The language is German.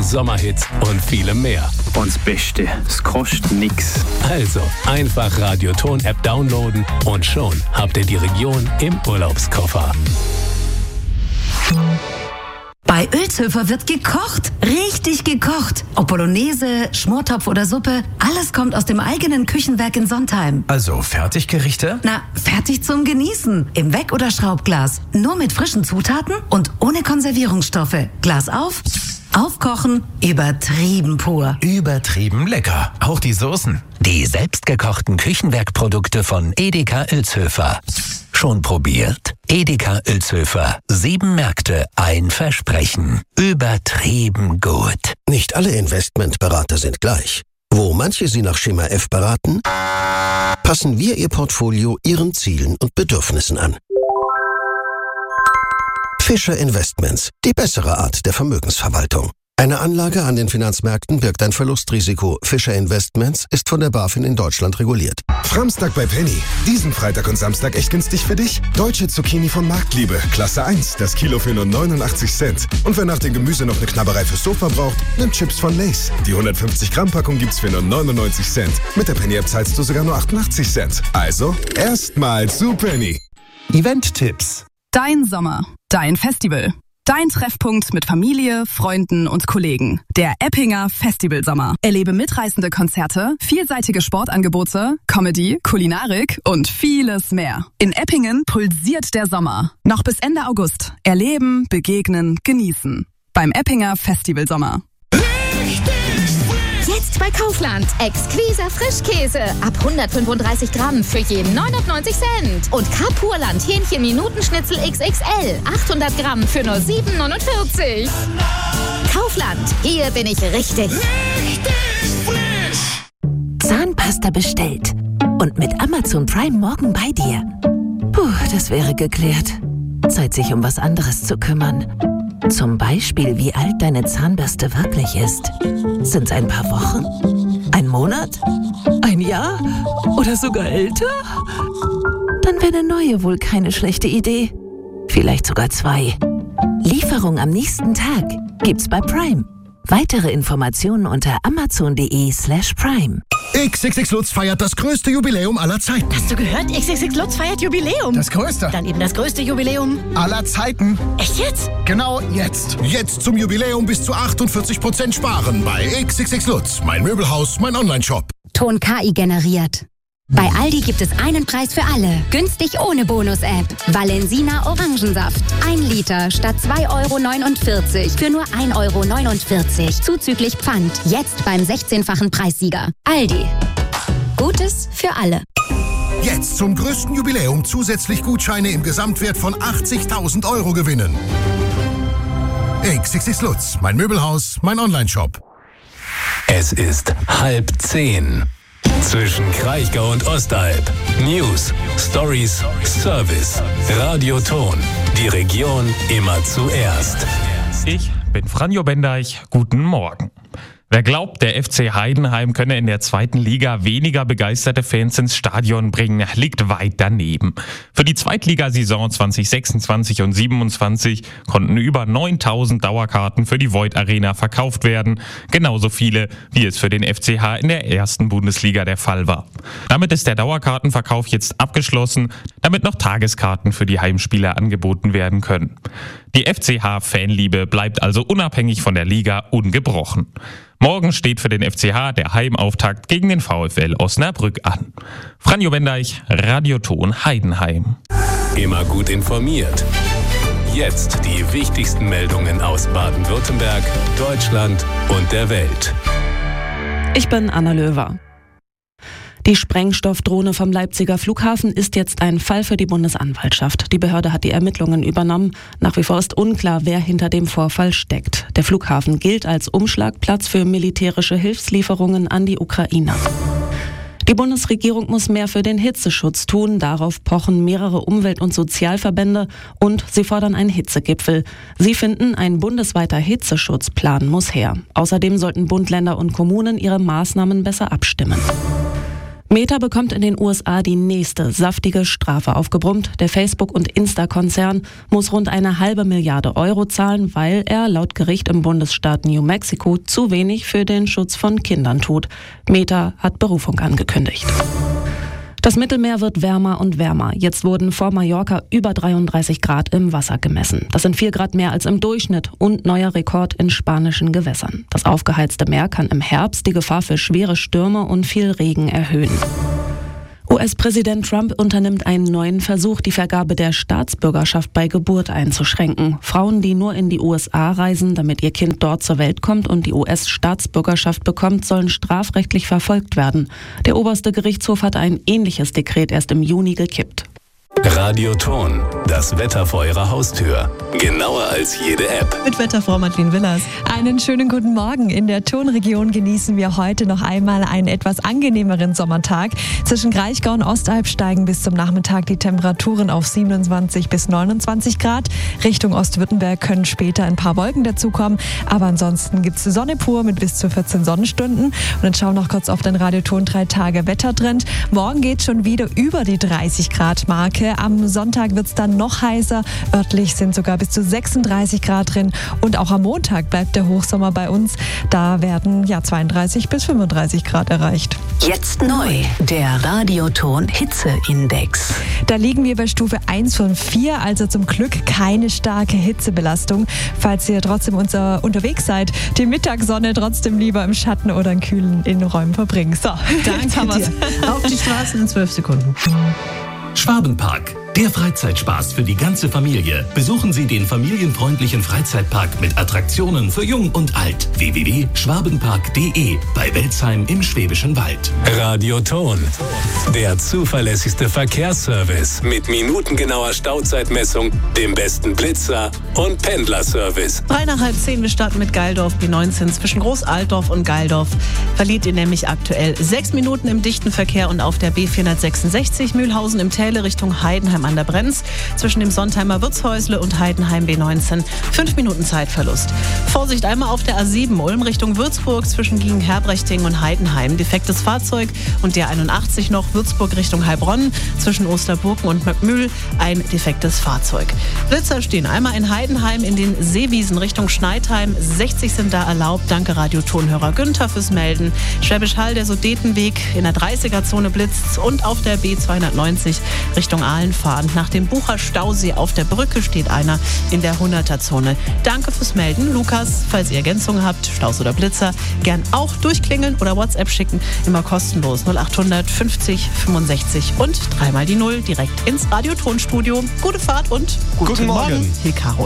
Sommerhit und vielem mehr. Und das Beste, es kostet nix. Also einfach Radioton-App downloaden und schon habt ihr die Region im Urlaubskoffer. Bei Ölzhöfer wird gekocht. Richtig gekocht. Ob Bolognese, Schmortopf oder Suppe, alles kommt aus dem eigenen Küchenwerk in Sontheim. Also Fertiggerichte? Na, fertig zum Genießen. Im Weck- oder Schraubglas. Nur mit frischen Zutaten und ohne Konservierungsstoffe. Glas auf, aufkochen, übertrieben pur. Übertrieben lecker. Auch die Soßen. Die selbstgekochten Küchenwerkprodukte von Edeka Ölzhöfer. Schon probiert? Edeka Ölzhöfer. 7 Märkte, ein Versprechen. Übertrieben gut. Nicht alle Investmentberater sind gleich. Wo manche Sie nach Schema F beraten, passen wir Ihr Portfolio Ihren Zielen und Bedürfnissen an. Fischer Investments, die bessere Art der Vermögensverwaltung. Eine Anlage an den Finanzmärkten birgt ein Verlustrisiko. Fischer Investments ist von der BaFin in Deutschland reguliert. Framstag bei Penny. Diesen Freitag und Samstag echt günstig für dich? Deutsche Zucchini von Marktliebe. Klasse 1. Das Kilo für nur 89 Cent. Und wer nach dem Gemüse noch eine Knabberei fürs Sofa braucht, nimmt Chips von Lay's. Die 150 Gramm Packung gibt's für nur 99 Cent. Mit der Penny-App zahlst du sogar nur 88 Cent. Also, erstmal zu Penny. Event-Tipps. Dein Sommer. Dein Festival. Dein Treffpunkt mit Familie, Freunden und Kollegen. Der Eppinger Festivalsommer. Erlebe mitreißende Konzerte, vielseitige Sportangebote, Comedy, Kulinarik und vieles mehr. In Eppingen pulsiert der Sommer. Noch bis Ende August. Erleben, begegnen, genießen. Beim Eppinger Festivalsommer. Jetzt bei Kaufland. Exquiser Frischkäse. Ab 135 Gramm für je 99 Cent. Und Kapurland Hähnchen-Minutenschnitzel XXL. 800 Gramm für nur 7,49. Kaufland. Hier bin ich richtig. Zahnpasta bestellt. Und mit Amazon Prime morgen bei dir. Puh, das wäre geklärt. Zeit, sich um was anderes zu kümmern. Zum Beispiel, wie alt deine Zahnbürste wirklich ist. Sind's ein paar Wochen? Ein Monat? Ein Jahr? Oder sogar älter? Dann wäre eine neue wohl keine schlechte Idee. Vielleicht sogar 2. Lieferung am nächsten Tag gibt's bei Prime. Weitere Informationen unter amazon.de/prime. XXX Lutz feiert das größte Jubiläum aller Zeiten. Hast du gehört? XXX Lutz feiert Jubiläum. Das größte. Dann eben das größte Jubiläum aller Zeiten. Echt jetzt? Genau jetzt. Jetzt zum Jubiläum bis zu 48% sparen bei XXX Lutz. Mein Möbelhaus, mein Onlineshop. Ton KI generiert. Bei Aldi gibt es einen Preis für alle. Günstig ohne Bonus-App. Valensina Orangensaft. 1 Liter statt 2,49 € für nur 1,49 € zuzüglich Pfand. Jetzt beim 16-fachen Preissieger. Aldi. Gutes für alle. Jetzt zum größten Jubiläum zusätzlich Gutscheine im Gesamtwert von 80.000 € gewinnen. XXX Lutz. Mein Möbelhaus, mein Onlineshop. Es ist 9:30. Zwischen Kraichgau und Ostalb. News, Stories, Service. Radioton. Die Region immer zuerst. Ich bin Franjo Bendeich. Guten Morgen. Wer glaubt, der FC Heidenheim könne in der 2. Liga weniger begeisterte Fans ins Stadion bringen, liegt weit daneben. Für die Zweitligasaison 2026 und 27 konnten über 9.000 Dauerkarten für die Voith Arena verkauft werden. Genauso viele, wie es für den FCH in der 1. Bundesliga der Fall war. Damit ist der Dauerkartenverkauf jetzt abgeschlossen, damit noch Tageskarten für die Heimspieler angeboten werden können. Die FCH-Fanliebe bleibt also unabhängig von der Liga ungebrochen. Morgen steht für den FCH der Heimauftakt gegen den VfL Osnabrück an. Franjo Bendeich, Radioton Heidenheim. Immer gut informiert. Jetzt die wichtigsten Meldungen aus Baden-Württemberg, Deutschland und der Welt. Ich bin Anna Löwer. Die Sprengstoffdrohne vom Leipziger Flughafen ist jetzt ein Fall für die Bundesanwaltschaft. Die Behörde hat die Ermittlungen übernommen. Nach wie vor ist unklar, wer hinter dem Vorfall steckt. Der Flughafen gilt als Umschlagplatz für militärische Hilfslieferungen an die Ukraine. Die Bundesregierung muss mehr für den Hitzeschutz tun. Darauf pochen mehrere Umwelt- und Sozialverbände und sie fordern einen Hitzegipfel. Sie finden, ein bundesweiter Hitzeschutzplan muss her. Außerdem sollten Bund, Länder und Kommunen ihre Maßnahmen besser abstimmen. Meta bekommt in den USA die nächste saftige Strafe aufgebrummt. Der Facebook- und Insta-Konzern muss rund 1,5 Milliarde Euro zahlen, weil er laut Gericht im Bundesstaat New Mexico zu wenig für den Schutz von Kindern tut. Meta hat Berufung angekündigt. Das Mittelmeer wird wärmer und wärmer. Jetzt wurden vor Mallorca über 33 Grad im Wasser gemessen. Das sind 4 Grad mehr als im Durchschnitt und neuer Rekord in spanischen Gewässern. Das aufgeheizte Meer kann im Herbst die Gefahr für schwere Stürme und viel Regen erhöhen. US-Präsident Trump unternimmt einen neuen Versuch, die Vergabe der Staatsbürgerschaft bei Geburt einzuschränken. Frauen, die nur in die USA reisen, damit ihr Kind dort zur Welt kommt und die US-Staatsbürgerschaft bekommt, sollen strafrechtlich verfolgt werden. Der oberste Gerichtshof hat ein ähnliches Dekret erst im Juni gekippt. Radioton, das Wetter vor Ihrer Haustür. Genauer als jede App. Mit Wetterfrau Madeleine Willers. Einen schönen guten Morgen. In der Tonregion genießen wir heute noch einmal einen etwas angenehmeren Sommertag. Zwischen Kraichgau und Ostalb steigen bis zum Nachmittag die Temperaturen auf 27 bis 29 Grad. Richtung Ostwürttemberg können später ein paar Wolken dazukommen. Aber ansonsten gibt es Sonne pur mit bis zu 14 Sonnenstunden. Und dann schauen wir noch kurz auf den Radioton 3 Tage Wettertrend. Morgen geht es schon wieder über die 30 Grad Marke. Am Sonntag wird es dann noch heißer. Örtlich sind sogar bis zu 36 Grad drin. Und auch am Montag bleibt der Hochsommer bei uns. Da werden 32 bis 35 Grad erreicht. Jetzt neu, der Radioton Hitzeindex. Da liegen wir bei Stufe 1 von 4, also zum Glück keine starke Hitzebelastung. Falls ihr trotzdem unterwegs seid, die Mittagssonne trotzdem lieber im Schatten oder in kühlen Innenräumen verbringen. So, danke dir. Auf die Straßen in 12 Sekunden. Schwabenpark, der Freizeitspaß für die ganze Familie. Besuchen Sie den familienfreundlichen Freizeitpark mit Attraktionen für Jung und Alt. www.schwabenpark.de bei Welzheim im Schwäbischen Wald. Radioton, der zuverlässigste Verkehrsservice mit minutengenauer Stauzeitmessung, dem besten Blitzer und Pendlerservice. 9:30, wir starten mit Geildorf B19 zwischen Großaltdorf und Geildorf. Verliert ihr nämlich aktuell 6 Minuten im dichten Verkehr und auf der B466 Mühlhausen im Täle Richtung Heidenheim an der Brenz. Zwischen dem Sontheimer Wirtshäusle und Heidenheim B19 5 Minuten Zeitverlust. Vorsicht einmal auf der A7 Ulm Richtung Würzburg zwischen Giengen-Herbrechting und Heidenheim. Defektes Fahrzeug und der 81 noch Würzburg Richtung Heilbronn zwischen Osterburgen und Möckmühl ein defektes Fahrzeug. Blitzer stehen einmal in Heidenheim in den Seewiesen Richtung Schneidheim. 60 sind da erlaubt. Danke Radiotonhörer Günther fürs Melden. Schwäbisch Hall der Sudetenweg in der 30er-Zone blitzt und auf der B290 Richtung Aalen fahren. Nach dem Bucher Stausee auf der Brücke steht einer in der 100er-Zone. Danke fürs Melden. Lukas, falls ihr Ergänzungen habt, Staus oder Blitzer, gern auch durchklingeln oder WhatsApp schicken. Immer kostenlos 0800 50 65 und 3 mal die 0 direkt ins Radiotonstudio. Gute Fahrt und guten Morgen. Hier Caro.